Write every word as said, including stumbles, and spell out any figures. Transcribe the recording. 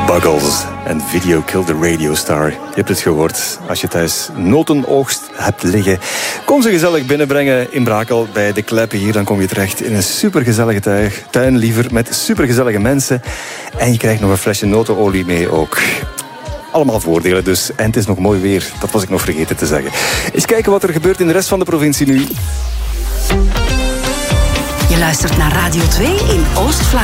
Buggles en Video Kill the Radio Star. Je hebt het gehoord. Als je thuis notenoogst hebt liggen, kom ze gezellig binnenbrengen in Brakel bij de Kleppen hier. Dan kom je terecht in een supergezellige tuin, tuin liever met supergezellige mensen. En je krijgt nog een flesje notenolie mee ook. Allemaal voordelen dus. En het is nog mooi weer. Dat was ik nog vergeten te zeggen. Eens kijken wat er gebeurt in de rest van de provincie nu. Je luistert naar Radio twee in Oost-Vlaanderen.